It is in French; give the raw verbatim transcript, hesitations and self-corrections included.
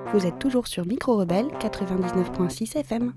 Vous êtes toujours sur Micro Rebelle quatre-vingt-dix-neuf virgule six F M.